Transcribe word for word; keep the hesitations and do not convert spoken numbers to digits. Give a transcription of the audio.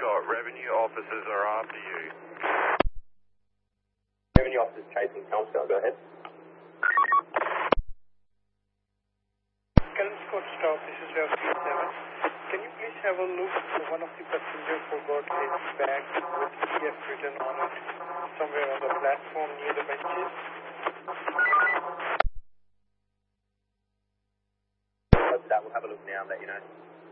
Scott. Revenue officers are after you. Revenue officers chasing Tom Scott, go ahead. Kellen Scott stop, this is Rev P seven. Can you please have a look? One of the passengers forgot his bag with E F written on it somewhere on the platform near the benches. That, we'll have a look now and let you know.